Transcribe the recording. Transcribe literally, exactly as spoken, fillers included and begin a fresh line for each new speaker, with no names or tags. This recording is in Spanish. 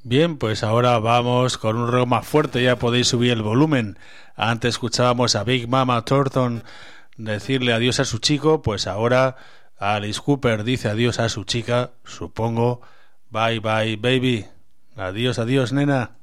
Bien, pues ahora vamos con un rock más fuerte, ya podéis subir el volumen. Antes escuchábamos a Big Mama Thornton decirle adiós a su chico, pues ahora Alice Cooper dice adiós a su chica, supongo. Bye bye baby. Adiós, adiós nena.